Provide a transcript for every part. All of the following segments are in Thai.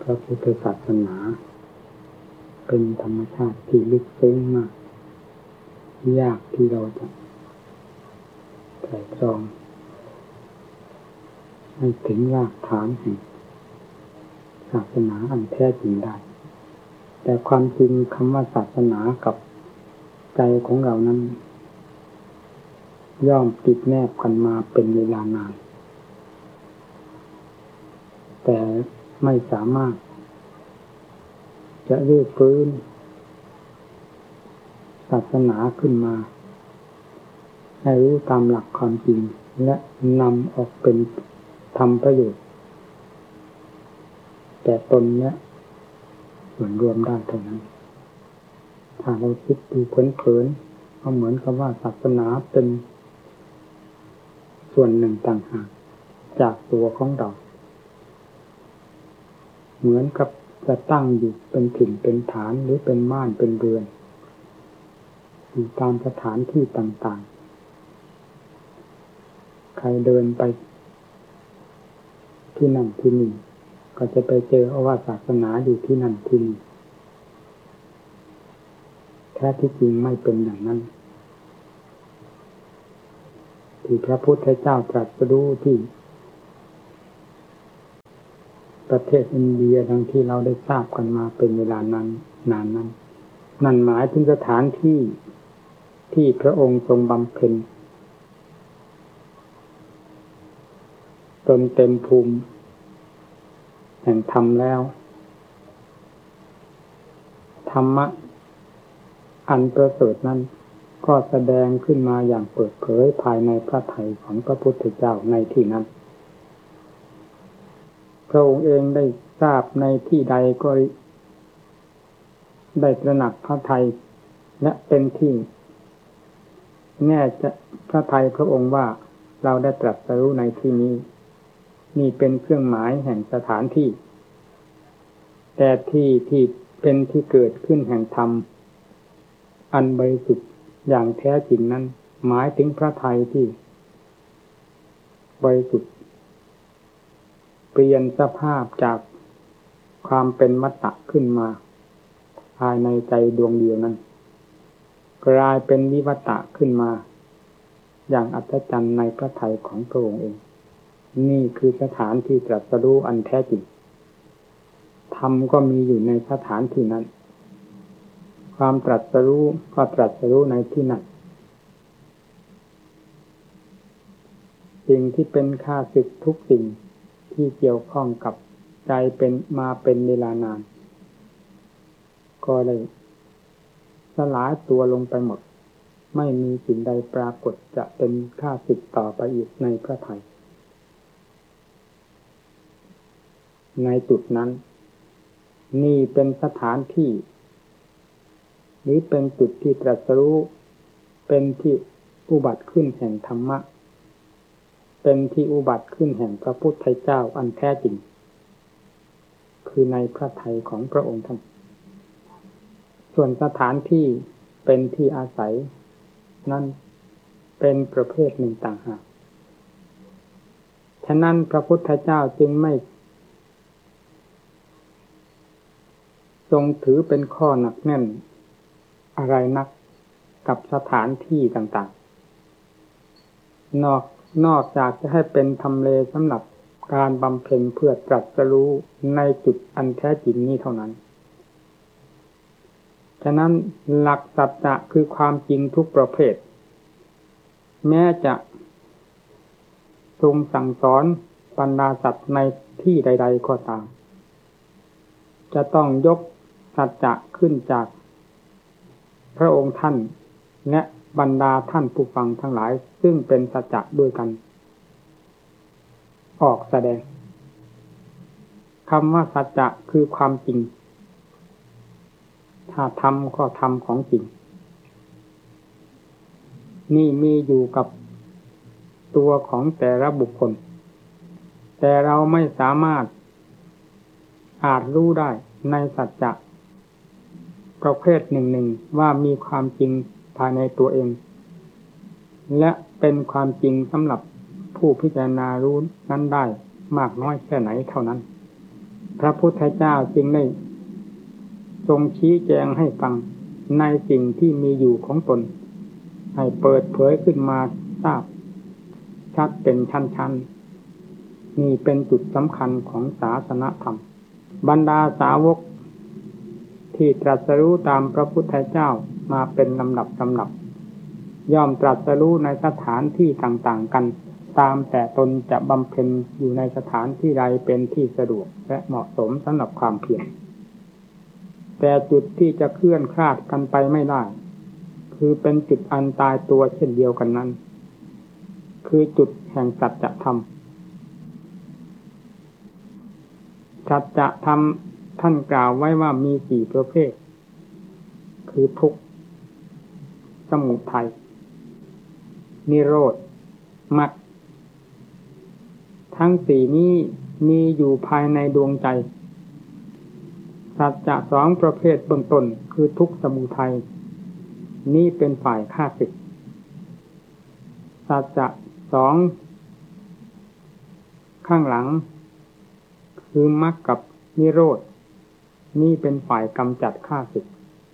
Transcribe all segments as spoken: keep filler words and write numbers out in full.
ระพุทธศาสนาเป็นธรรมชาติที่ลึกซึ้งมากยากที่เราจะไตร่ตรองให้ถึงรากฐานแห่งศาสนาอันแท้จริงได้แต่ความจริงคำว่าศาสนากับใจของเรานั้นย่อมติดแนบกันมาเป็นเวลานานแต่ไม่สามารถจะเรียกฟื้นศาสนาขึ้นมาให้รู้ตามหลักความจริงและนำออกเป็นทำประโยชน์แต่ตนและส่วนรวมได้เท่านั้นถ้าเราคิดดูเผินๆก็เหมือนกับว่าศาสนาเป็นส่วนหนึ่งต่างหากจากตัวของเราเหมือนกับจะตั้งอยู่เป็นถิ่นเป็นฐานหรือเป็นบ้านเป็นเรือนอยู่ตามสถานที่ต่างๆใครเดินไปที่นั่นที่นี่ก็จะไปเจอเอาว่าศาสนาอยู่ที่นั่นที่นี่แท้ที่จริงไม่เป็นอย่างนั้นที่พระพุทธเจ้าตรัสรู้ที่ประเทศอินเดียดังที่เราได้ทราบกันมาเป็นเวลานานนานนั้นนั่นหมายถึงสถานที่ที่พระองค์ทรงบำเพ็ญจนเต็มภูมิแห่งธรรมแล้วธรรมะอันประเสริฐนั้นก็แสดงขึ้นมาอย่างเปิดเผยภายในพระทัยของพระพุทธเจ้าในที่นั้นพระองค์เองได้ทราบในที่ใดก็ได้ตระหนักพระทัยและเป็นที่แน่จะพระทัยพระองค์ว่าเราได้ตรัสรู้ในที่นี้นี่เป็นเครื่องหมายแห่งสถานที่แต่ที่ที่เป็นที่เกิดขึ้นแห่งธรรมอันบริสุทธิ์อย่างแท้จริงนั้นหมายถึงพระทัยที่บริสุทธิ์เปลี่ยนสภาพจากความเป็นวัฏฏะขึ้นมาภายในใจดวงเดียวนั้นกลายเป็นวิวัฏฏะขึ้นมาอย่างอัศจรรย์ในพระทัยของพระองค์เองนี่คือสถานที่ตรัสรู้อันแท้จริงธรรมก็มีอยู่ในสถานที่นั้นความตรัสรู้ก็ตรัสรู้ในที่นั้นสิ่งที่เป็นข้าศึกทุกสิ่งที่เกี่ยวข้องกับใจเป็นมาเป็นเวลานานก็เลยสลายตัวลงไปหมดไม่มีสิ่งใดปรากฏจะเป็นข้าศึกต่อไปอีกในพระทัยในจุดนั้นนี่เป็นสถานที่หรือเป็นจุดที่ตรัสรู้เป็นที่อุบัติขึ้นแห่งธรรมะเป็นที่อุบัติขึ้นแห่งพระพุทธเจ้าอันแท้จริงคือในพระทัยของพระองค์ท่านส่วนสถานที่เป็นที่อาศัยนั้นเป็นประเภทหนึ่งต่างหากฉะนั้นพระพุทธเจ้าจึงไม่ทรงถือเป็นข้อหนักแน่นอะไรนักกับสถานที่ต่างๆนอกนอกจากจะให้เป็นทำเลสำหรับการบำเพ็ญเพื่อตรัสรู้ในจุดอันแท้จริงนี้เท่านั้นฉะนั้นหลักสัจจะคือความจริงทุกประเภทแม้จะทรงสั่งสอนบรรดาสัตว์ในที่ใดๆก็ตามจะต้องยกสัจจะขึ้นจากพระองค์ท่านและบรรดาท่านผู้ฟังทั้งหลายซึ่งเป็นสัจจะด้วยกันออกแสดงคำว่าสัจจะคือความจริงถ้าธรรมก็ธรรมของจริงนี่มีอยู่กับตัวของแต่ละบุคคลแต่เราไม่สามารถอาจรู้ได้ในสัจจะประเภทหนึ่งๆว่ามีความจริงภายในตัวเองและเป็นความจริงสำหรับผู้พิจารณารู้นั้นได้มากน้อยแค่ไหนเท่านั้นพระพุทธเจ้าจึงได้ทรงชี้แจงให้ฟังในสิ่งที่มีอยู่ของตนให้เปิดเผยขึ้นมาทราบชัดเป็นชั้นๆนี่เป็นจุดสำคัญของศาสนธรรมบรรดาสาวกที่ตรัสรู้ตามพระพุทธเจ้ามาเป็นลำดับลำดับย่อมตรัสรู้ในสถานที่ต่างๆกันตามแต่ตนจะบำเพ็ญอยู่ในสถานที่ใดเป็นที่สะดวกและเหมาะสมสำหรับความเพียรแต่จุดที่จะเคลื่อนคลาดกันไปไม่ได้คือเป็นจุดอันตายตัวเช่นเดียวกันนั้นคือจุดแห่งสัจธรรมสัจธรรมท่านกล่าวไว้ว่ามีสี่ประเภทคือทุกข์สมุทัยนิโรธมรรคทั้งสี่นี้มีอยู่ภายในดวงใจสัจจะสองประเภทเบื้องต้นคือทุกข์สมุทัยนี่เป็นฝ่ายข้าศึกสัจจะสองข้างหลังคือมรรคกับนิโรธนี่เป็นฝ่ายกำจัดข้าศึก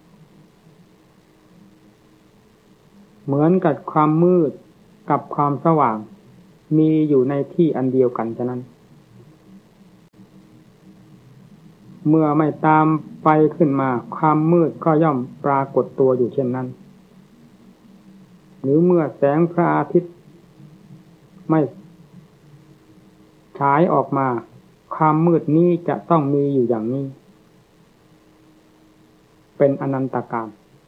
เหมือนกับความมืดกับความสว่างมีอยู่ในที่อันเดียวกันฉะนั้นเมื่อไม่ตามไฟขึ้นมาความมืดก็ย่อมปรากฏตัวอยู่เช่นนั้นหรือเมื่อแสงพระอาทิตย์ไม่ฉายออกมาความมืดนี้จะต้องมีอยู่อย่างนี้เป็นอนันตกาล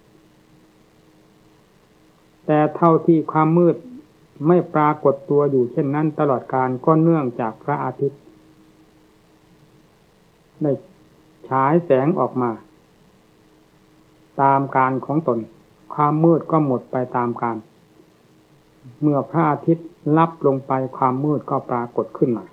แต่เท่าที่ความมืดไม่ปรากฏตัวอยู่เช่นนั้นตลอดกาลก็เนื่องจากพระอาทิตย์ได้ฉายแสงออกมาตามกาลของตนความมืดก็หมดไปตามกาลเมื่อพระอาทิตย์ลับลงไปความมืดก็ปรากฏขึ้นมา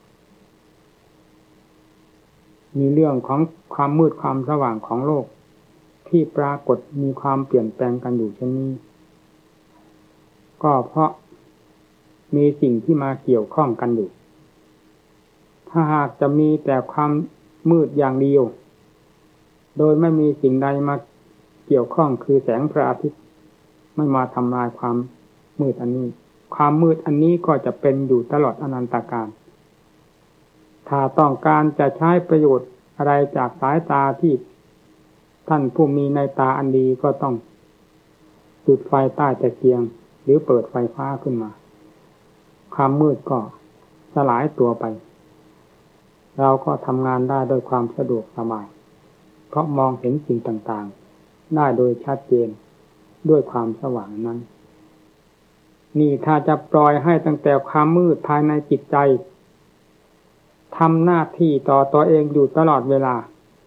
มีเรื่องของความมืดความสว่างของโลกที่ปรากฏมีความเปลี่ยนแปลงกันอยู่เช่นนี้ก็เพราะมีสิ่งที่มาเกี่ยวข้องกันอยู่ถ้าหากจะมีแต่ความมืดอย่างเดียวโดยไม่มีสิ่งใดมาเกี่ยวข้องคือแสงพระอาทิตย์ไม่มาทำลายความมืดอันนี้ความมืดอันนี้ก็จะเป็นอยู่ตลอดอนันตกาลถ้าต้องการจะใช้ประโยชน์อะไรจากสายตาที่ท่านผู้มีในตาอันดีก็ต้องจุดไฟใต้ตะเกียงหรือเปิดไฟฟ้าขึ้นมาความมืดก็สลายตัวไปเราก็ทำงานได้โดยความสะดวกสบายเพราะมองเห็นสิ่งต่างๆได้โดยชัดเจนด้วยความสว่างนั้นนี่ถ้าจะปล่อยให้ตั้งแต่ความมืดภายในจิตใจทำหน้าที่ต่อตัวเองอยู่ตลอดเวลา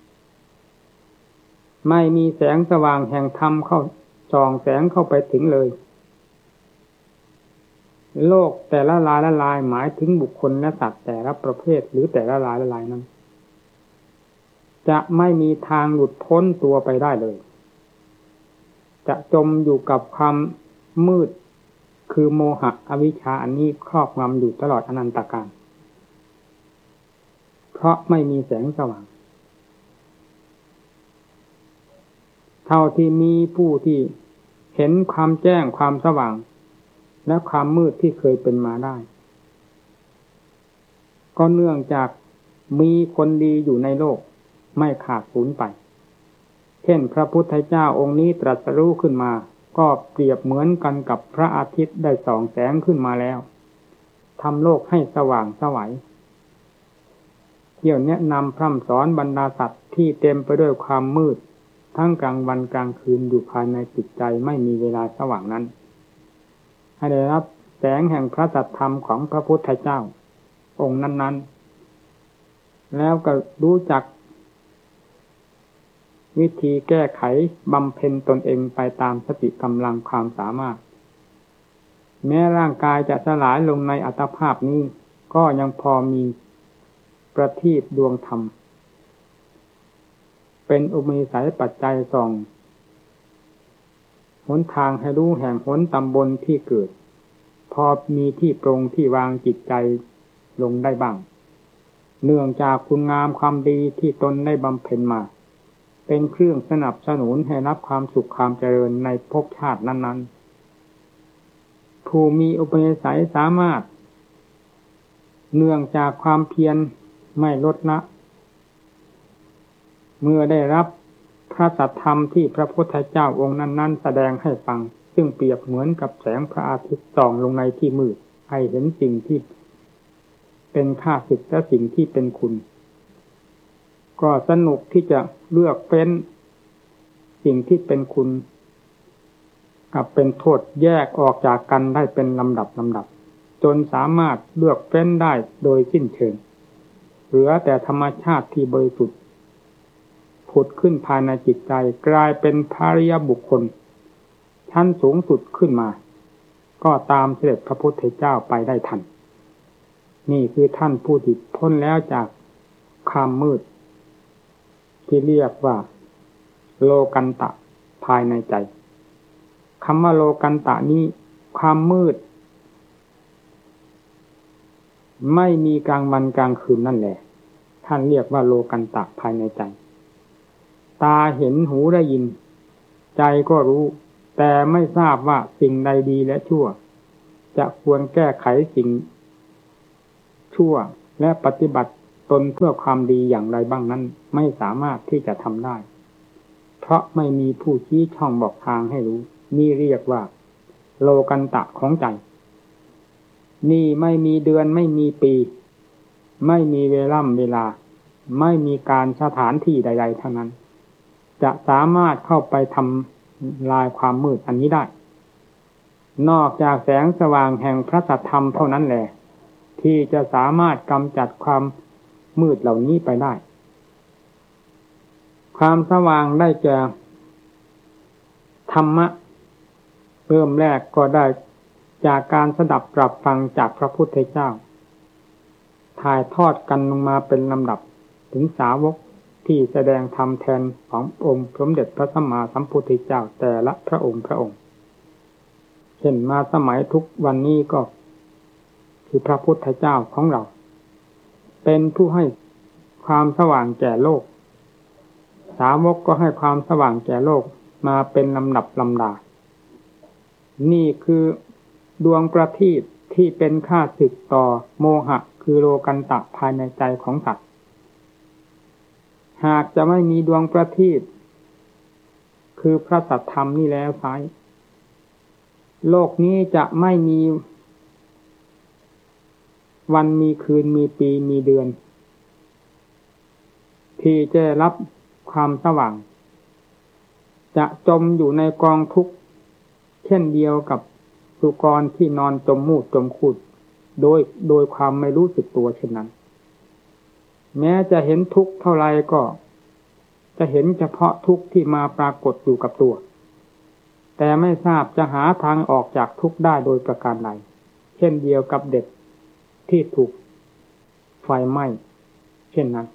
ไม่มีแสงสว่างแห่งธรรมเข้าส่องแสงเข้าไปถึงเลยโลกแต่ละลายละลายหมายถึงบุคคลและสัตว์แต่ละประเภทหรือแต่ละลายละลายนั้นจะไม่มีทางหลุดพ้นตัวไปได้เลยจะจมอยู่กับความมืดคือโมหะอวิชชาอันนี้ครอบงำอยู่ตลอดอนันตกาลเพราะไม่มีแสงสว่างเท่าที่มีผู้ที่เห็นความแจ้งความสว่างและความมืดที่เคยเป็นมาได้ก็เนื่องจากมีคนดีอยู่ในโลกไม่ขาดสูญไปเช่นพระพุทธเจ้าองค์นี้ตรัสรู้ขึ้นมาก็เปรียบเหมือนกันกับพระอาทิตย์ได้ส่องแสงขึ้นมาแล้วทำโลกให้สว่างไสวเที่ยวแนะนำพร่ำสอนบรรดาสัตว์ที่เต็มไปด้วยความมืดทั้งกลางวันกลางคืนอยู่ภายในจิตใจไม่มีเวลาสว่างนั้นให้ได้รับแสงแห่งพระสัทธรรมของพระพุทธเจ้าองค์นั้นๆแล้วก็รู้จักวิธีแก้ไขบำเพ็ญตนเองไปตามสติกำลังความสามารถแม้ร่างกายจะสลายลงในอัตภาพนี้ก็ยังพอมีประทีปดวงธรรมเป็นอุปนิสัยปัจจัยส่องหนทางให้รู้แห่งหนตำบลที่เกิดพอมีที่ปรงที่วางจิตใจลงได้บ้างเนื่องจากคุณงามความดีที่ตนได้บำเพ็ญมาเป็นเครื่องสนับสนุนให้รับความสุขความเจริญในภพชาตินั้นๆผู้มีอุปนิสัยสามารถเนื่องจากความเพียรไม่ลดละเมื่อได้รับพระสัทธรรมที่พระพุทธเจ้าองค์นั้นๆแสดงให้ฟังซึ่งเปรียบเหมือนกับแสงพระอาทิตย์ส่องลงในที่มืดให้เห็นสิ่งที่เป็นข้าศึกและสิ่งที่เป็นคุณก็สนุกที่จะเลือกเฟ้นสิ่งที่เป็นคุณกับเป็นโทษแยกออกจากกันได้เป็นลำดับลำดับจนสามารถเลือกเฟ้นได้โดยสิ้นเชิงเหลือแต่ธรรมชาติที่บริสุทธิ์ผุดขึ้นภายในจิตใจกลายเป็นพระอริยบุคคลชั้นสูงสุดขึ้นมาก็ตามเสด็จพระพุทธเจ้าไปได้ทันนี่คือท่านผู้ที่พ้นแล้วจากความมืดที่เรียกว่าโลกันตะภายในใจคำว่าโลกันตะนี้ความมืดไม่มีกลางวันกลางคืนนั่นแหละท่านเรียกว่าโลกันตะภายในใจตาเห็นหูได้ยินใจก็รู้แต่ไม่ทราบว่าสิ่งใดดีและชั่วจะควรแก้ไขสิ่งชั่วและปฏิบัติตนเพื่อความดีอย่างไรบ้างนั้นไม่สามารถที่จะทำได้เพราะไม่มีผู้ชี้ช่องบอกทางให้รู้นี่เรียกว่าโลกันตะของใจนี่ไม่มีเดือนไม่มีปีไม่มีเวล่ำเวลาไม่มีการสถานที่ใดๆทั้งนั้นจะสามารถเข้าไปทำลายความมืดอันนี้ได้นอกจากแสงสว่างแห่งพระสัทธรรมเท่านั้นแหละที่จะสามารถกำจัดความมืดเหล่านี้ไปได้ความสว่างได้แก่ธรรมะเริ่มแรกก็ได้จากการสดับตรับฟังจากพระพุทธเจ้าถ่ายทอดกันลงมาเป็นลำดับถึงสาวกที่แสดงธรรมแทนขององค์สมเด็จพระสัมมาสัมพุทธเจ้าแต่ละพระองค์พระองค์เช่นมาสมัยทุกวันนี้ก็คือพระพุทธเจ้าของเราเป็นผู้ให้ความสว่างแก่โลกสาวกก็ให้ความสว่างแก่โลกมาเป็นลำดับลำดานี่คือดวงประทีปที่เป็นข้าศึกต่อโมหะคือโลกันตะภายในใจของสัตว์หากจะไม่มีดวงประทีปคือพระสัทธรรมนี่แล้วไซร้โลกนี้จะไม่มีวันมีคืนมีปีมีเดือนที่จะรับความสว่างจะจมอยู่ในกองทุกข์เช่นเดียวกับสุกรที่นอนจมมูดจมคูดโดยโดยความไม่รู้สึกตัวเช่นนั้นแม้จะเห็นทุกข์เท่าไรก็จะเห็นเฉพาะทุกข์ที่มาปรากฏอยู่กับตัวแต่ไม่ทราบจะหาทางออกจากทุกข์ได้โดยประการใดเช่นเดียวกับเด็กที่ถูกไฟไหม้เช่นนั้น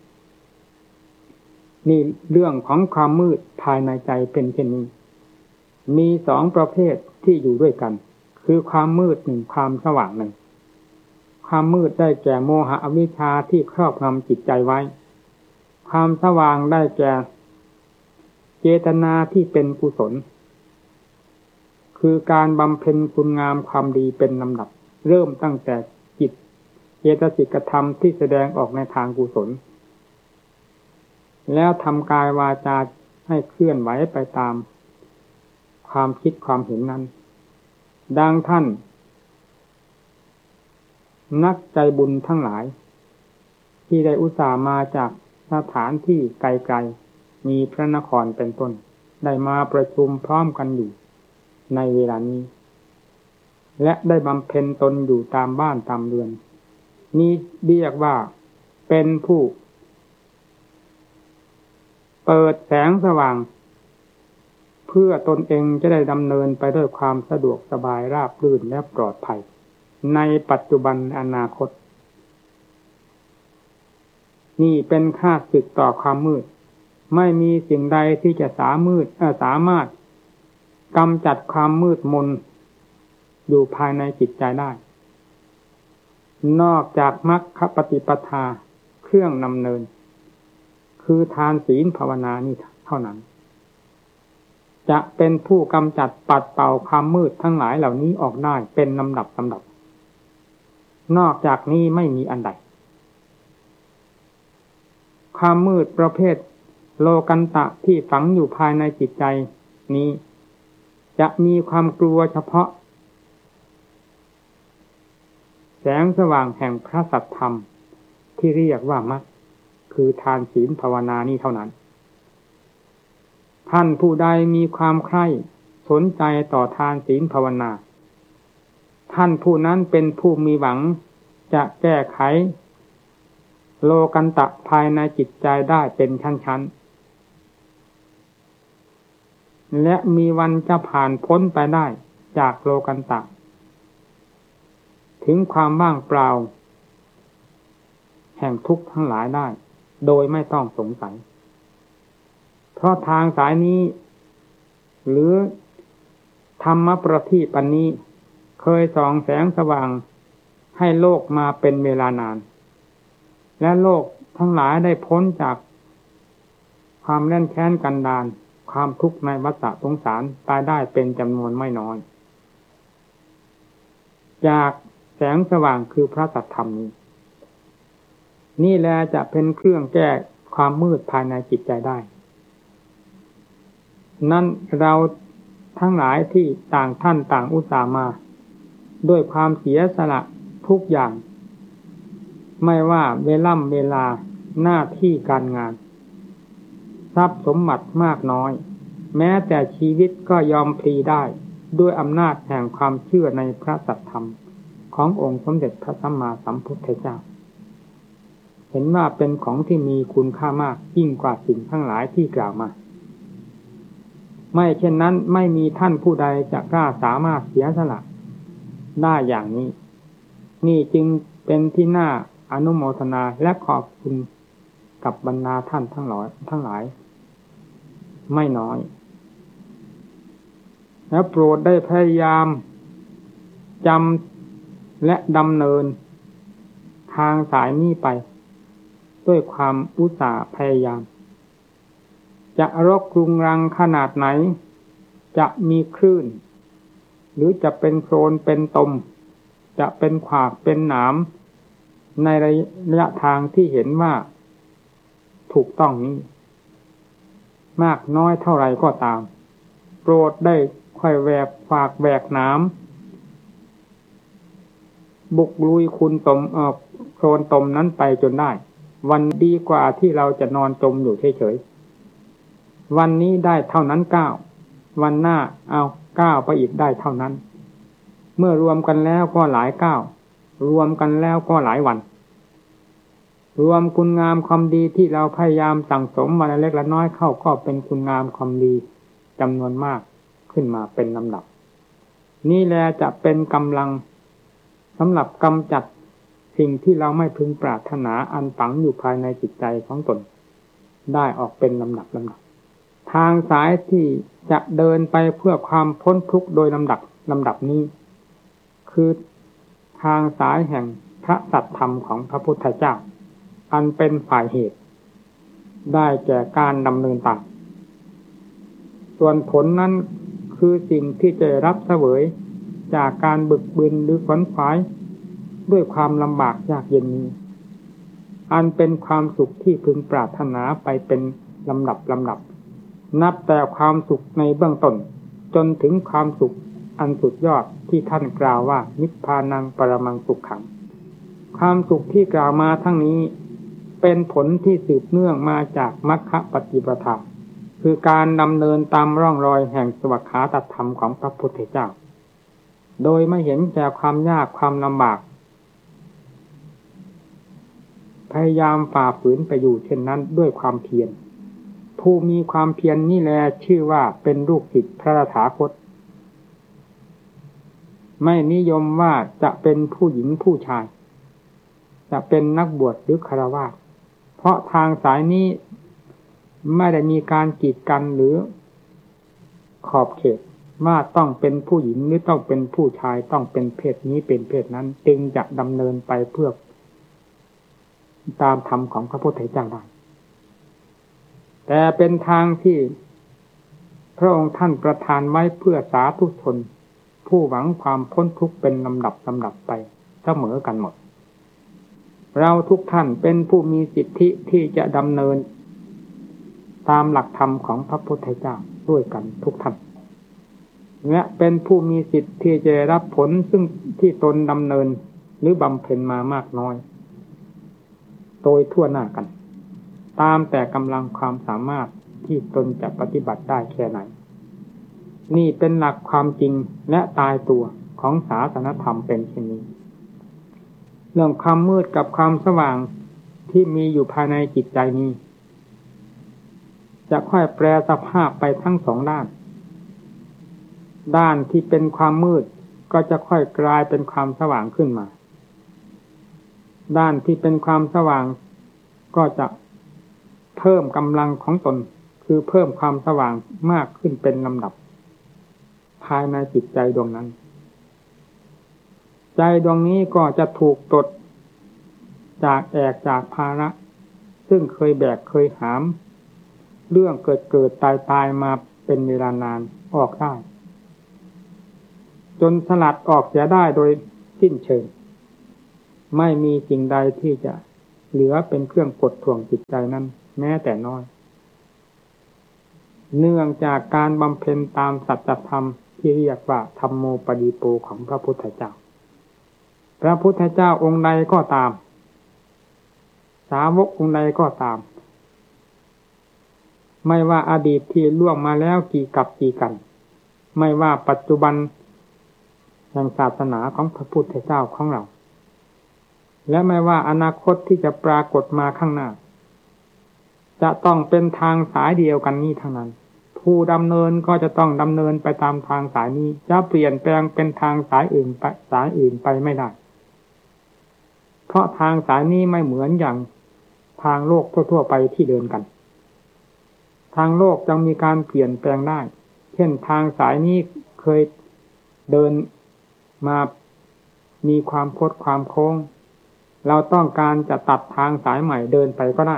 นี่เรื่องของความมืดภายในใจเป็นเช่นนี้มีสองประเภทที่อยู่ด้วยกันคือความมืดหนึ่งความสว่างหนึ่งความมืดได้แก่โมหะอวิชชาที่ครอบงำจิตใจไว้ความสว่างได้แก่เจตนาที่เป็นกุศลคือการบำเพ็ญคุณงามความดีเป็นลำดับเริ่มตั้งแต่จิตเจตสิกธรรมที่แสดงออกในทางกุศลแล้วทำกายวาจาให้เคลื่อนไหวไปตามความคิดความเห็นนั้นดังท่านนักใจบุญทั้งหลายที่ได้อุตส่าห์มาจากสถานที่ไกลๆมีพระนครเป็นต้นได้มาประชุมพร้อมกันอยู่ในเวลานี้และได้บำเพ็ญตนอยู่ตามบ้านตามเรือนนี้เรียกว่าเป็นผู้เปิดแสงสว่างเพื่อตนเองจะได้ดำเนินไปด้วยความสะดวกสบายราบรื่นและปลอดภัยในปัจจุบันอนาคตนี่เป็นข้าศึกต่อความมืดไม่มีสิ่งใดที่จะสามารถสามารถกำจัดความมืดมนอยู่ภายในจิตใจได้นอกจากมรรคปฏิปทาคเครื่องนำเนินคือทานศีลภาวนานี่เท่านั้นจะเป็นผู้กำจัดปัดเป่าความมืดทั้งหลายเหล่านี้ออกได้เป็นลำดับลำดับนอกจากนี้ไม่มีอันใดความมืดประเภทโลกันตะที่ฝังอยู่ภายในจิตใจนี้จะมีความกลัวเฉพาะแสงสว่างแห่งพระสัทธรรมที่เรียกว่ามรรคคือทานศีลภาวนานี้เท่านั้นท่านผู้ใดมีความใคร่สนใจต่อทานศีลภาวนาท่านผู้นั้นเป็นผู้มีหวังจะแก้ไขโลกันตะภายในจิตใจได้เป็นชั้นๆและมีวันจะผ่านพ้นไปได้จากโลกันตะถึงความว่างเปล่าแห่งทุกข์ทั้งหลายได้โดยไม่ต้องสงสัยเพราะทางสายนี้หรือธรรมประทีปนี้เคยส่องแสงสว่างให้โลกมาเป็นเวลานานและโลกทั้งหลายได้พ้นจากความแล่นแค้นกันดารความทุกข์ในวัฏสงสารตายได้เป็นจำนวนไม่น้อยจากแสงสว่างคือพระสัทธรรมนี้นี่แหละจะเป็นเครื่องแก้ความมืดภายในจิตใจได้นั่นเราทั้งหลายที่ต่างท่านต่างอุตส่าห์มาด้วยความเสียสละทุกอย่างไม่ว่าเวล่ำเวลาหน้าที่การงานทรัพย์สมบัติมากน้อยแม้แต่ชีวิตก็ยอมพลีได้ด้วยอำนาจแห่งความเชื่อในพระสัทธรรมขององค์สมเด็จพระสัมมาสัมพุทธเจ้าเห็นว่าเป็นของที่มีคุณค่ามากยิ่งกว่าสิ่งทั้งหลายที่กล่าวมาไม่เช่นนั้นไม่มีท่านผู้ใดจะกล้าสามารถเสียสละได้อย่างนี้นี่จึงเป็นที่น่าอนุโมทนาและขอบคุณกับบรรดาท่านทั้งหลายทั้งหลายไม่น้อยและโปรดได้พยายามจำและดำเนินทางสายนี้ไปด้วยความอุตสาห์พยายามจะรกรุงรังขนาดไหนจะมีคลื่นหรือจะเป็นโคลนเป็นตมจะเป็นขวากเป็นหนามในระยะทางที่เห็นว่าถูกต้องนี้มากน้อยเท่าไรก็ตามโปรดได้ค่อยแหวกขวากแหวกหนามบุกลุยคุณตมเอ่อโคลนตมนั้นไปจนได้วันดีกว่าที่เราจะนอนจมอยู่เฉยๆวันนี้ได้เท่านั้นก้าววันหน้าเอาก้าวไปอีกได้เท่านั้นเมื่อรวมกันแล้วก็หลายก้าวรวมกันแล้วก็หลายวันรวมคุณงามความดีที่เราพยายามสั่งสมมาเล็กละน้อยเข้าก็เป็นคุณงามความดีจำนวนมากขึ้นมาเป็นลำดับนี่แหละจะเป็นกำลังสำหรับกำจัดสิ่งที่เราไม่พึงปรารถนาอันฝังอยู่ภายในจิตใจของตนได้ออกเป็นลำดับลำดับทางสายที่จะเดินไปเพื่อความพ้นทุกข์โดยลำดับลำดับนี้คือทางสายแห่งพระสัทธรรมของพระพุทธเจ้าอันเป็นฝ่ายเหตุได้แก่การดำเนินตามส่วนผลนั้นคือสิ่งที่จะรับเสวยจากการบึกบึนหรือขวนขวายด้วยความลำบากยากเย็นนี้อันเป็นความสุขที่พึงปรารถนาไปเป็นลำดับลำดับนับแต่ความสุขในเบื้องต้นจนถึงความสุขอันสุดยอดที่ท่านกล่าวว่านิพพานังปรมังสุขขังความสุขที่กล่าวมาทั้งนี้เป็นผลที่สืบเนื่องมาจากมรรคปฏิปทาคือการดำเนินตามร่องรอยแห่งสวขาตธรรมของพระพุทธเจ้าโดยไม่เห็นแก่ความยากความลำบากพยายามฝ่าฝืนไปอยู่เช่นนั้นด้วยความเพียรผู้มีความเพียร น, นี่แลชื่อว่าเป็นลูกศิษย์พระตถาคตไม่นิยมว่าจะเป็นผู้หญิงผู้ชายจะเป็นนักบวชหรือฆราวาสเพราะทางสายนี้ไม่ได้มีการกีดกันหรือขอบเขตว่าต้องเป็นผู้หญิงหรือต้องเป็นผู้ชายต้องเป็นเพศนี้เป็นเพศนั้นจึงจะดำเนินไปเพื่อตามธรรมของพระพุทธเจ้าได้แต่เป็นทางที่พระองค์ท่านประทานไว้เพื่อสาธุชนผู้หวังความพ้นทุกข์เป็นลำดับลำดับไปเสมอกันหมดเราทุกท่านเป็นผู้มีสิทธิที่จะดำเนินตามหลักธรรมของพระพุทธเจ้าด้วยกันทุกท่านและเป็นผู้มีสิทธิที่จะรับผลซึ่งที่ตนดำเนินหรือบำเพ็ญมามากน้อยโดยทั่วหน้ากันตามแต่กำลังความสามารถที่ตนจะปฏิบัติได้แค่ไหนนี่เป็นหลักความจริงและตายตัวของศาสนธรรมเป็นเช่นนี้เรื่องความมืดกับความสว่างที่มีอยู่ภายในจิตใจนี้จะค่อยแปรสภาพไปทั้งสองด้านด้านที่เป็นความมืดก็จะค่อยกลายเป็นความสว่างขึ้นมาด้านที่เป็นความสว่างก็จะเพิ่มกำลังของตนคือเพิ่มความสว่างมากขึ้นเป็นลำดับภายในจิตใจดวงนั้นใจดวงนี้ก็จะถูกตดจากแอกจากภาระซึ่งเคยแบกเคยหามเรื่องเกิดเกิดตายตายมาเป็นเวลานานออกได้จนสลัดออกเสียได้โดยสิ้นเชิงไม่มีสิ่งใดที่จะเหลือเป็นเครื่องกดท่วงจิตใจนั้นแม้แต่น้อยเนื่องจากการบำเพ็ญตามสัจธรรมที่เรียกว่าธัมโมปฏิโปของพระพุทธเจ้าพระพุทธเจ้าองค์ใดก็ตามสาวกองค์ใดก็ตามไม่ว่าอดีตที่ล่วงมาแล้วกี่กับกี่กันไม่ว่าปัจจุบันแห่งศาสนาของพระพุทธเจ้าของเราและไม่ว่าอนาคตที่จะปรากฏมาข้างหน้าจะต้องเป็นทางสายเดียวกันนี้ทั้งนั้นผู้ดำเนินก็จะต้องดำเนินไปตามทางสายนี้จะเปลี่ยนแปลงเป็นทางสายอื่นไปสายอื่นไปไม่ได้เพราะทางสายนี้ไม่เหมือนอย่างทางโลกทั่วๆไปที่เดินกันทางโลกยังมีการเปลี่ยนแปลงได้เช่นทางสายนี้เคยเดินมามีความคดความโค้งเราต้องการจะตัดทางสายใหม่เดินไปก็ได้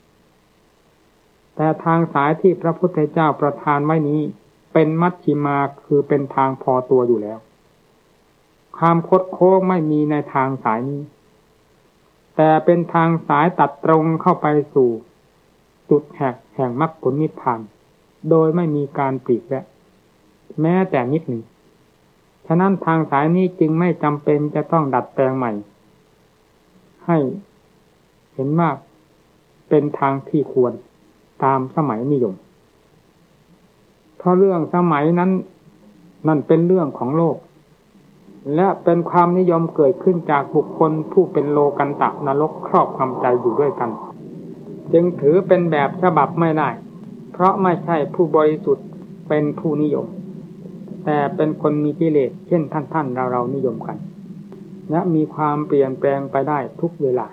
แต่ทางสายที่พระพุทธเจ้าประทานไว้นี้เป็นมัชฌิมาคือเป็นทางพอตัวอยู่แล้วความคดโค้งไม่มีในทางสายนี้แต่เป็นทางสายตัดตรงเข้าไปสู่จุดแห่งแห่งมรรคผลนิพพานโดยไม่มีการปลีกแวะแม้แต่นิดหนึ่งฉะนั้นทางสายนี้จึงไม่จำเป็นจะต้องดัดแปลงใหม่ให้เห็นว่าเป็นทางที่ควรตามสมัยนิยมเพราะเรื่องสมัยนั้นนั่นเป็นเรื่องของโลกและเป็นความนิยมเกิดขึ้นจากบุคคลผู้เป็นโลกันตะนรกครอบงำใจอยู่ด้วยกันจึงถือเป็นแบบฉบับไม่ได้เพราะไม่ใช่ผู้บริสุทธิ์เป็นผู้นิยมแต่เป็นคนมีกิเลสเช่นท่านท่านเราเรานิยมกันและมีความเปลี่ยนแปลงไปได้ทุกเวลา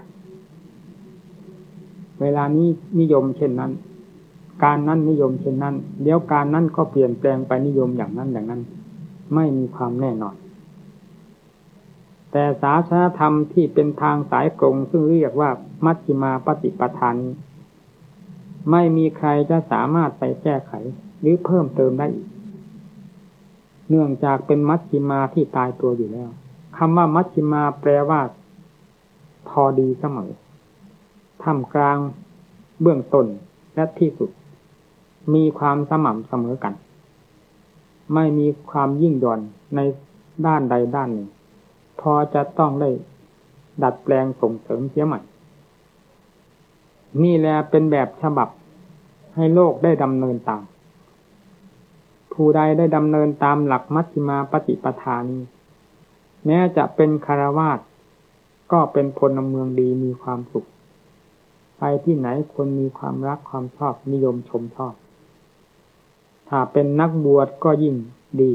เวลานี้นิยมเช่นนั้นการนั้นนิยมเช่นนั้นเดี๋ยวการนั้นก็เปลี่ยนแปลงไปนิยมอย่างนั้นอย่างนั้นไม่มีความแน่นอนแต่ศาสนธรรมที่เป็นทางสายตรงซึ่งเรียกว่ามัชฌิมาปฏิปทานี้ไม่มีใครจะสามารถไปแก้ไขหรือเพิ่มเติมได้อีกเนื่องจากเป็นมัชฌิมาที่ตายตัวอยู่แล้วคำว่ามัชฌิมาแปลว่าพอดีเสมอท่ามกลางเบื้องต้นและที่สุดมีความสม่ำเสมอกันไม่มีความยิ่งหย่อนในด้านใดด้านหนึ่งพอจะต้องได้ดัดแปลงส่งเสริมเสียใหม่นี่แหละเป็นแบบฉบับให้โลกได้ดำเนินตามผู้ใดได้ดำเนินตามหลักมัชฌิมาปฏิปทานี้แม้จะเป็นฆราวาสก็เป็นพลเมืองดีมีความสุขไปที่ไหนคนมีความรักความชอบนิยมชมชอบถ้าเป็นนักบวชก็ยิ่งดี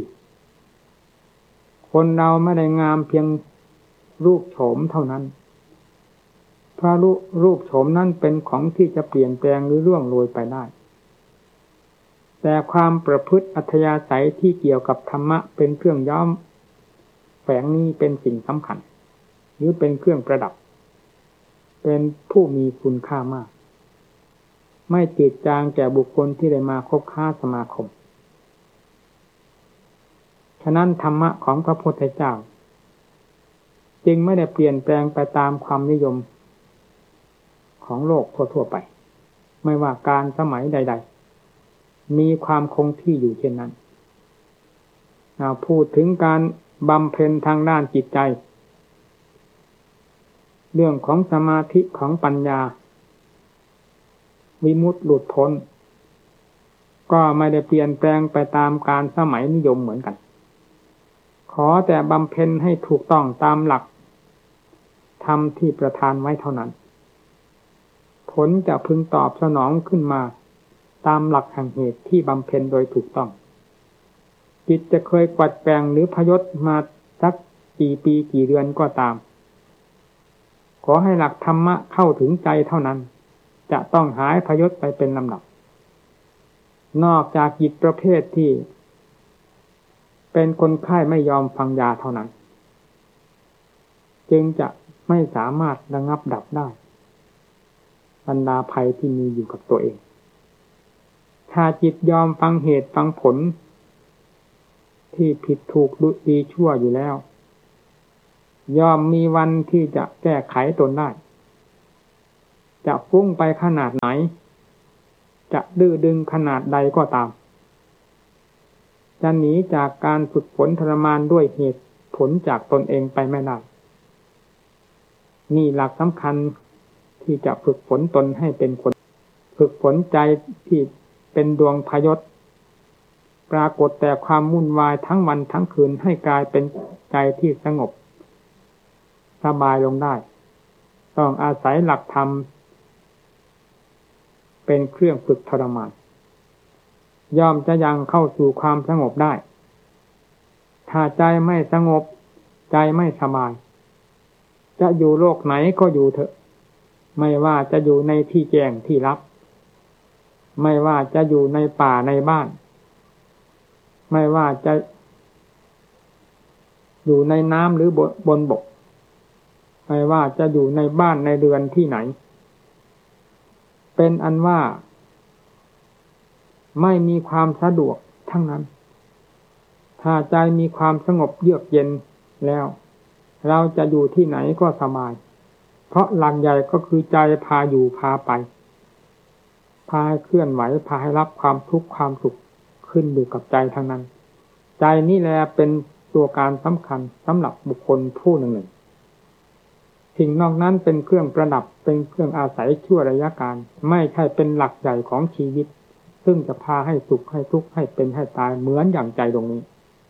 คนเราไม่ได้งามเพียงรูปโฉมเท่านั้นเพราะรูปโฉมนั้นเป็นของที่จะเปลี่ยนแปลงหรือร่วงโรยไปได้แต่ความประพฤติอัธยาศัยที่เกี่ยวกับธรรมะเป็นเครื่องย้อมแฝงนี้เป็นสิ่งสำคัญหรือเป็นเครื่องประดับเป็นผู้มีคุณค่ามากไม่จืดจางแก่บุคคลที่ได้มาคบค้าสมาคมฉะนั้นธรรมะของพระพุทธเจ้าจึงไม่ได้เปลี่ยนแปลงไปตามความนิยมของโลกทั่วๆไปไม่ว่าการสมัยใดๆมีความคงที่อยู่เช่นนั้นเราพูดถึงการบำเพ็ญทางด้านจิตใจเรื่องของสมาธิของปัญญาวิมุตติหลุดพ้นก็ไม่ได้เปลี่ยนแปลงไปตามการสมัยนิยมเหมือนกันขอแต่บำเพ็ญให้ถูกต้องตามหลักธรรมที่ประทานไว้เท่านั้นผลจะพึงตอบสนองขึ้นมาตามหลักแห่งเหตุที่บำเพ็ญโดยถูกต้องจิตจะเคยกวัดแปลงหรือพยศมาสักกี่ปีกี่เดือนก็ตามขอให้หลักธรรมะเข้าถึงใจเท่านั้นจะต้องหายพยศไปเป็นลำดับนอกจากจิตประเภทที่เป็นคนไข้ไม่ยอมฟังยาเท่านั้นจึงจะไม่สามารถระงับดับได้บรรดาภัยที่มีอยู่กับตัวเองถ้าจิตยอมฟังเหตุฟังผลที่ผิดถูกดีชั่วอยู่แล้วยอมมีวันที่จะแก้ไขตนได้จะฟุ้งไปขนาดไหนจะดื้อดึงขนาดใดก็ตามจะหนีจากการฝึกฝนทรมานด้วยเหตุผลจากตนเองไปไม่ได้นี่หลักสำคัญที่จะฝึกฝนตนให้เป็นคนฝึกฝนใจที่เป็นดวงพยศปรากฏแต่ความวุ่นวายทั้งวันทั้งคืนให้กลายเป็นใจที่สงบสบายลงได้ต้องอาศัยหลักธรรมเป็นเครื่องฝึกทรมานย่อมจะยังเข้าสู่ความสงบได้ถ้าใจไม่สงบใจไม่สบายจะอยู่โลกไหนก็อยู่เถอะไม่ว่าจะอยู่ในที่แจ้งที่ลับไม่ว่าจะอยู่ในป่าในบ้านไม่ว่าจะอยู่ในน้ำหรือบนบกไม่ว่าจะอยู่ในบ้านในเรือนที่ไหนเป็นอันว่าไม่มีความสะดวกทั้งนั้นถ้าใจมีความสงบเยือกเย็นแล้วเราจะอยู่ที่ไหนก็สบายเพราะหลักใหญ่ก็คือใจพาอยู่พาไปพาให้เคลื่อนไหวพาให้รับความทุกข์ความสุขขึ้นอยู่กับใจทั้งนั้นใจนี่แหละเป็นตัวการสำคัญสำหรับบุคคลผู้หนึ่งหนึ่งสิ่งนอกนั้นเป็นเครื่องประดับเป็นเครื่องอาศัยชั่วระยะการไม่ใช่เป็นหลักใหญ่ของชีวิตซึ่งจะพาให้สุขให้ทุกข์ให้เป็นให้ตายเหมือนอย่างใจตรงนี้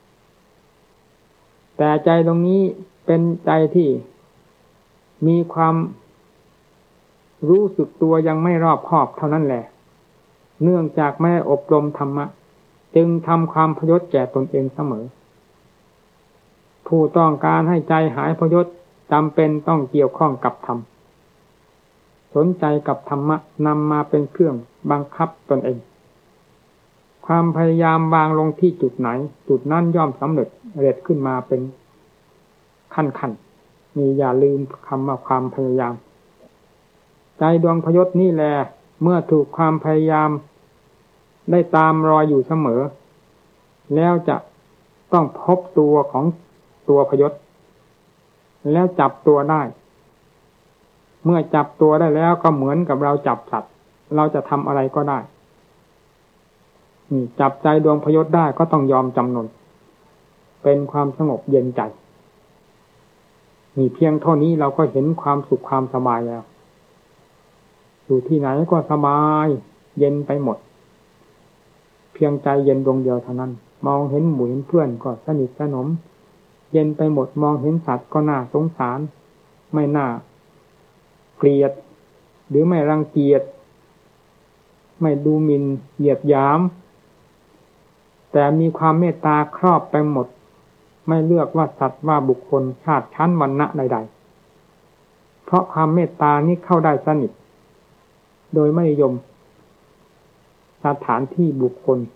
แต่ใจตรงนี้เป็นใจที่มีความรู้สึกตัวยังไม่รอบคอบเท่านั้นแหละเนื่องจากไม่อบรมธรรมะจึงทำความพยศแก่ตนเองเสมอผู้ต้องการให้ใจหายพยศจำเป็นต้องเกี่ยวข้องกับธรรมสนใจกับธรรมะนำมาเป็นเครื่องบังคับตนเองความพยายามวางลงที่จุดไหนจุดนั้นย่อมสำเร็จเร็จขึ้นมาเป็นขั้นๆมีอย่าลืมคำว่าความพยายามใจดวงพยศนี่แหละเมื่อถูกความพยายามได้ตามรอยอยู่เสมอแล้วจะต้องพบตัวของตัวพยศแล้วจับตัวได้เมื่อจับตัวได้แล้วก็เหมือนกับเราจับสัตว์เราจะทำอะไรก็ได้นี่จับใจดวงพยศได้ก็ต้องยอมจำนนเป็นความสงบเย็นใจนี่เพียงเท่านี้เราก็เห็นความสุขความสบายแล้วอยู่ที่ไหนก็สบายเย็นไปหมดเพียงใจเย็นดวงเดียวเท่านั้นมองเห็นหมู่เห็นเพื่อนก็สนิทสนมเย็นไปหมดมองเห็นสัตว์ก็น่าสงสารไม่น่าเกลียดหรือไม่รังเกียจไม่ดูหมิ่นเหยียดหยามแต่มีความเมตตาครอบไปหมดไม่เลือกว่าสัตว์ว่าบุคคลชาติชั้นวรรณะใดๆเพราะความเมตตานี้เข้าได้สนิทโดยไม่ยมสถานที่บุคคล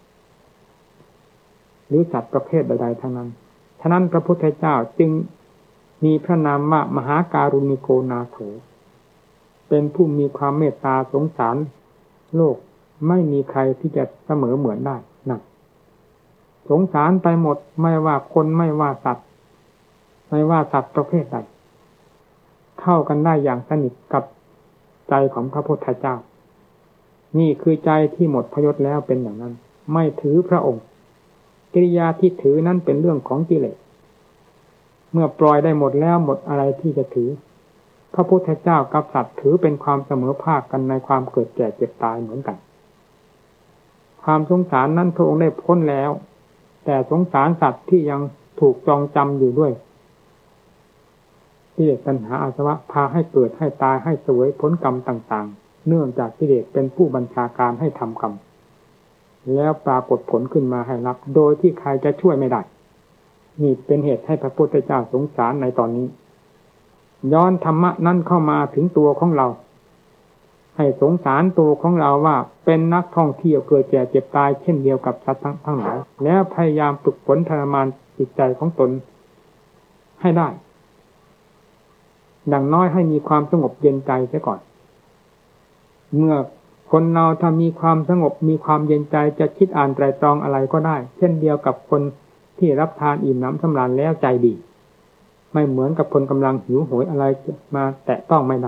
หรือสัตว์ประเภทใดๆทั้งนั้นฉะนั้นพระพุทธเจ้าจึงมีพระนามว่ามหาการุณิโกนาโถเป็นผู้มีความเมตตาสงสารโลกไม่มีใครที่จะเสมอเหมือนได้นั่นสงสารไปหมดไม่ว่าคนไม่ว่าสัตว์ไม่ว่าสัตว์ประเภทใดเข้ากันได้อย่างสนิทกับใจของพระพุทธเจ้านี่คือใจที่หมดพยศแล้วเป็นอย่างนั้นไม่ถือพระองค์กิริยาที่ถือนั้นเป็นเรื่องของกิเลสเมื่อปล่อยได้หมดแล้วหมดอะไรที่จะถือพระพุทธเจ้ากับสัตว์ถือเป็นความเสมอภาคกันในความเกิดแก่เจ็บตายเหมือนกันความสงสารนั้นพระองค์ได้พ้นแล้วแต่สงสารสัตว์ที่ยังถูกจองจำอยู่ด้วยกิเลสตัณหาอาสวะพาให้เกิดให้ตายให้เสวยผลกรรมต่างๆเนื่องจากกิเลสเป็นผู้บัญชาการให้ทำกรรมแล้วปรากฏผลขึ้นมาให้รับโดยที่ใครจะช่วยไม่ได้นี่เป็นเหตุให้พระพุทธเจ้าสงสารในตอนนี้ย้อนธรรมะนั้นเข้ามาถึงตัวของเราให้สงสารตัวของเราว่าเป็นนักท่องเที่ยวเกิดแก่เจ็บตายเช่นเดียวกับสัตว์ทั้งหลายแล้วพยายามฝึกฝนทรมานจิตใจของตนให้ได้ดังน้อยให้มีความสงบเย็นใจเสียก่อนเมื่อคนเราถ้ามีความสงบมีความเย็นใจจะคิดอ่านไตรตรองอะไรก็ได้เช่นเดียวกับคนที่รับทานอิ่มหนำสำราญแล้วใจดีไม่เหมือนกับคนกำลังหิวโหยอะไรมาแตะต้องไม่ได้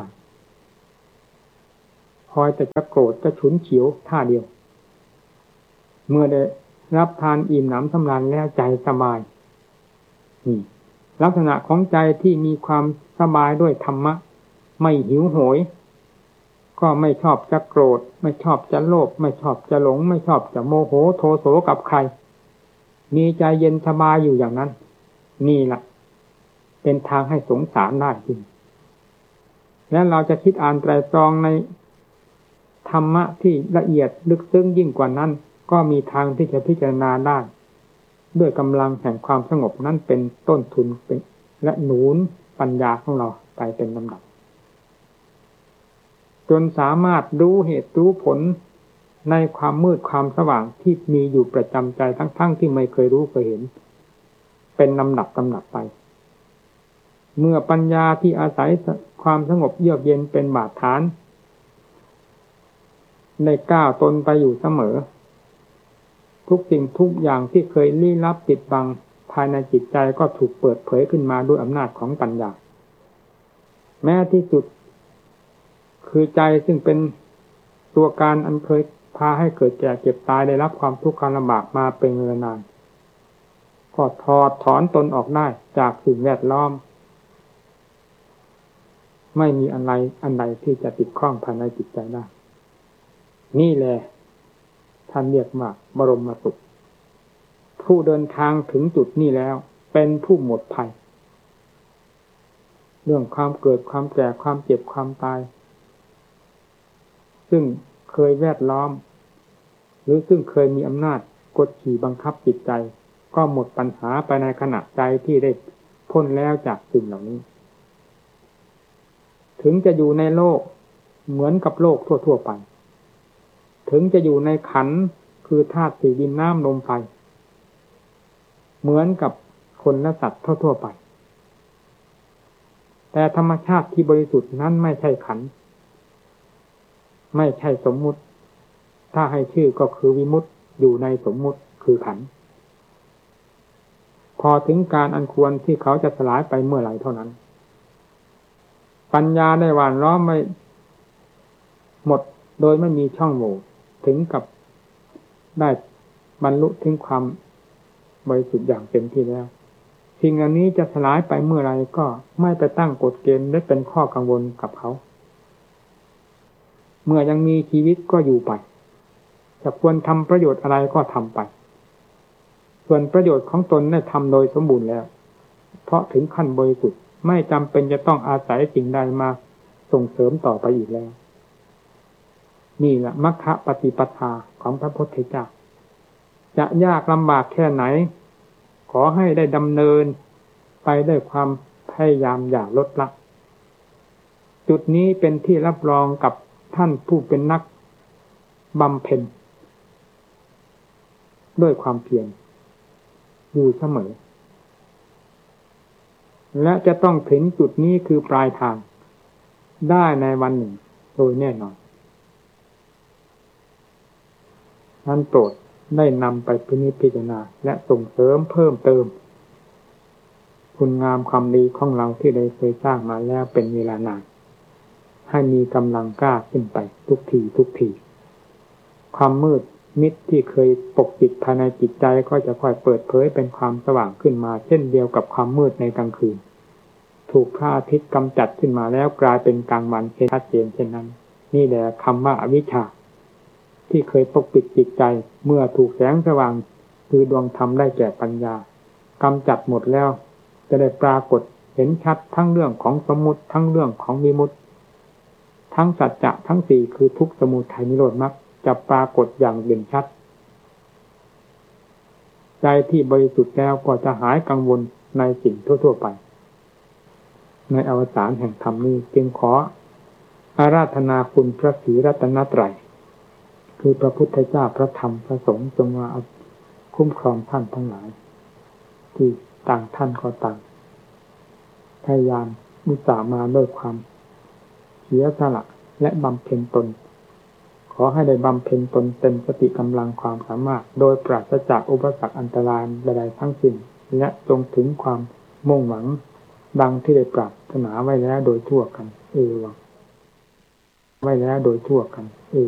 คอยแต่จะโกรธจะฉุนเฉียวท่าเดียวเมื่อได้รับทานอิ่มหนำสำราญแล้วใจสบายนี่ลักษณะของใจที่มีความสบายด้วยธรรมะไม่หิวโหยก็ไม่ชอบจะโกรธไม่ชอบจะโลภไม่ชอบจะหลงไม่ชอบจะโมโหโทโสกับใครมีใจเย็นสบายอยู่อย่างนั้นนี่แหละเป็นทางให้สงสารได้จริงและเราจะคิดอ่านไตรตรองในธรรมะที่ละเอียดลึกซึ้งยิ่งกว่านั้นก็มีทางที่จะพิจารณาได้ด้วยกำลังแห่งความสงบนั้นเป็นต้นทุนเป็นและหนุนปัญญาของเราไปเป็นลำดับจนสามารถรู้เหตุรู้ผลในความมืดความสว่างที่มีอยู่ประจำใจทั้งๆ ท, ที่ไม่เคยรู้เคยเห็นเป็นลำดับลำดับไปเมื่อปัญญาที่อาศัยความสงบเยือกเย็นเป็นบาดฐานในก้าวตนไปอยู่เสมอทุกสิ่งทุกอย่างที่เคยลี้ลับปิดบังภายในจิตใจก็ถูกเปิดเผยขึ้นมาด้วยอำนาจของปัญญาแม้ที่สุดคือใจซึ่งเป็นตัวการอันเคยพาให้เกิดแก่เจ็บตายได้รับความทุกข์ความลำบากมาเป็นเวลานานก็ถอดถอนตนออกได้จากสิ่งแวดล้อมไม่มีอะไรอันใดที่จะติดข้องภายในจิตใจได้นี่แหละท่านเรียกว่าบรมสุขผู้เดินทางถึงจุดนี้แล้วเป็นผู้หมดภัยเรื่องความเกิดความแก่ความเจ็บความตายซึ่งเคยแวดล้อมหรือซึ่งเคยมีอำนาจกดขี่บังคับจิตใจก็หมดปัญหาไปในขณะใจที่ได้พ้นแล้วจากสิ่งเหล่านี้ถึงจะอยู่ในโลกเหมือนกับโลกทั่วๆไปถึงจะอยู่ในขันธ์คือธาตุสี่ดินน้ำลมไฟเหมือนกับคนและสัตว์ทั่วๆไปแต่ธรรมชาติที่บริสุทธิ์นั้นไม่ใช่ขันธ์ไม่ใช่สมมุติถ้าให้ชื่อก็คือวิมุตติอยู่ในสมมุติคือขันธ์พอถึงการอันควรที่เขาจะสลายไปเมื่อไหร่เท่านั้นปัญญาได้หว่านล้อมไม่หมดโดยไม่มีช่องโหว่ถึงกับได้บรรลุถึงความบริสุทธิ์อย่างเต็มที่แล้วสิ่งอันนี้จะสลายไปเมื่อไรก็ไม่ไปตั้งกฎเกณฑ์และเป็นข้อกังวลกับเขาเมื่อยังมีชีวิตก็อยู่ไปจะควรทำประโยชน์อะไรก็ทำไปส่วนประโยชน์ของตนได้ทำโดยสมบูรณ์แล้วเพราะถึงขั้นบริสุทธิ์ไม่จำเป็นจะต้องอาศัยสิ่งใดมาส่งเสริมต่อไปอีกแล้วนี่แหละมรรคปฏิปทาของพระพุทธเจ้าจะยากลำบากแค่ไหนขอให้ได้ดำเนินไปด้วยความพยายามอย่าลดละจุดนี้เป็นที่รับรองกับท่านผู้เป็นนักบำเพ็ญด้วยความเพียรอยู่เสมอและจะต้องถึงจุดนี้คือปลายทางได้ในวันหนึ่งโดยแน่นอนนั้นโปรดได้นำไปพินิจพิจารณาและส่งเสริมเพิ่มเติมคุณงามความดีของเราที่ได้เคยสร้างมาแล้วเป็นเวลานานให้มีกำลังกล้าขึ้นไปทุกทีทุกทีความมืดมิดที่เคยปกปิดภายในจิตใจก็จะค่อยเปิดเผยเป็นความสว่างขึ้นมาเช่นเดียวกับความมืดในกลางคืนถูกพระอาทิตย์กำจัดขึ้นมาแล้วกลายเป็นกลางวันชัดเจนเช่นนั้นนี่แหละคำว่าอวิชชาที่เคยปกปิดจิตใจเมื่อถูกแสงสว่างคือดวงธรรมได้แก่ปัญญากำจัดหมดแล้วจะได้ปรากฏเห็นชัดทั้งเรื่องของสมมุติทั้งเรื่องของวิมุตติทั้งสัจจะทั้งสี่คือทุกข์สมุทัยนิโรธมรรคจะปรากฏอย่างเด่นชัดใจที่บริสุทธิ์แล้วก็จะหายกังวลในสิ่งทั่วๆไปในอวสานแห่งธรรมนี้จึงขออาราธนาคุณพระศรีรัตนตรัยคือพระพุทธเจ้าพระธรรมพระสงฆ์จงมาคุ้มครองท่านทั้งหลายที่ต่างท่านก็ต่างพยายามอุตส่าห์มาด้วยความเสียสละและบำเพ็ญตนขอให้ได้บำเพ็ญตนเต็มสติกำลังความสามารถโดยปราศจากอุปสรรคอันตรายใดๆทั้งสิ้นและจงถึงความมุ่งหวังดังที่ได้ปรารถนาไว้แล้วโดยทั่วกันเอวังไว้แล้วโดยทั่วกันเอ